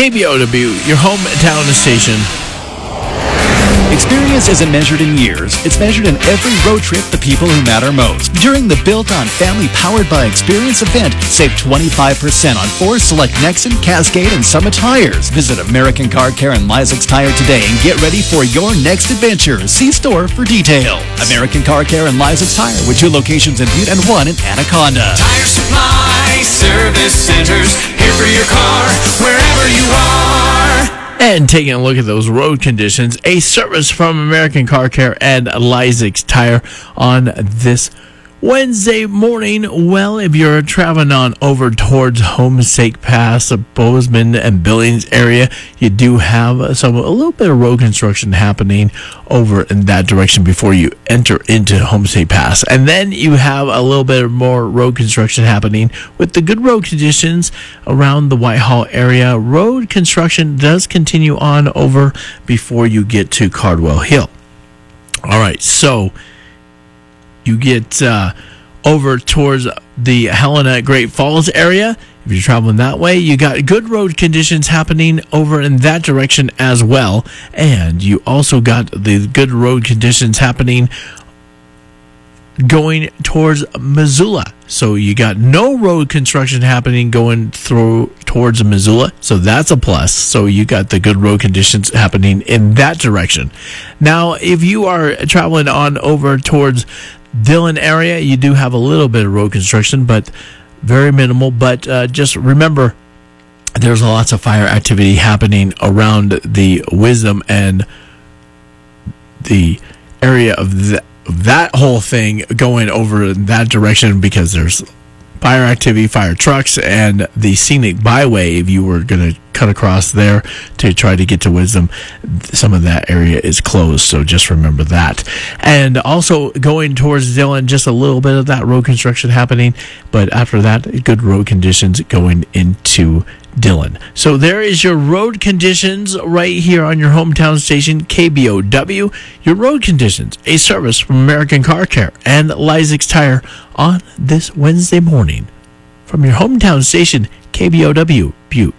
KBOW, your hometown station. Experience isn't measured in years. It's measured in every road trip the people who matter most. During the Built On Family Powered by Experience event, save 25% on 4 select Nexen, Cascade, and Summit tires. Visit American Car Care and Lysick's Tire today and get ready for your next adventure. See store for details. American Car Care and Lysick's Tire with 2 locations in Butte and 1 in Anaconda. Tire Supply Service Centers, here for your car, wherever you are. And taking a look at those road conditions, a service from American Car Care and Lysick's Tire on this Wednesday morning. Well, if you're traveling on over towards Homestake Pass, Bozeman, and Billings area, you do have a little bit of road construction happening over in that direction before you enter into Homestake Pass. And then you have a little bit more road construction happening with the good road conditions around the Whitehall area. Road construction does continue on over before you get to Cardwell Hill. All right, so you get over towards the Helena Great Falls area. If you're traveling that way, you got good road conditions happening over in that direction as well. And you also got the good road conditions happening going towards Missoula. So you got no road construction happening going through towards Missoula. So that's a plus. So you got the good road conditions happening in that direction. Now, if you are traveling on over towards Dillon area, you do have a little bit of road construction, but very minimal. But just remember, there's lots of fire activity happening around the Wisdom and the area of that whole thing going over in that direction, because there's fire activity, fire trucks, and the scenic byway. If you were going to cut across there to try to get to Wisdom, some of that area is closed, so just remember that. And also going towards Dillon, just a little bit of that road construction happening, but after that, good road conditions going into Dillon. So there is your road conditions right here on your hometown station, KBOW. Your road conditions, a service from American Car Care and Lysick's Tire on this Wednesday morning from your hometown station, KBOW Butte.